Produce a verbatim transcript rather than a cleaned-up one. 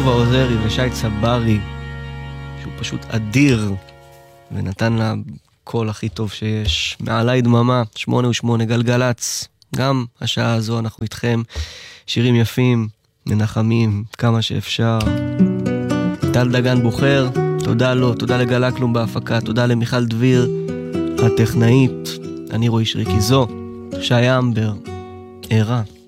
לאהובה עוזרי ושי צברי, שהוא פשוט אדיר, ונתן לה קול הכי טוב שיש. מעלי דממה, שמונה ושמונה גלגלץ. גם השעה הזו אנחנו איתכם. שירים יפים, מנחמים, כמה שאפשר. טל דגן בוחר, תודה לו, תודה לגלקלום בהפקה, תודה למיכל דביר, הטכנאית. אני רועי שריקי, זו שי אמבר, ערה.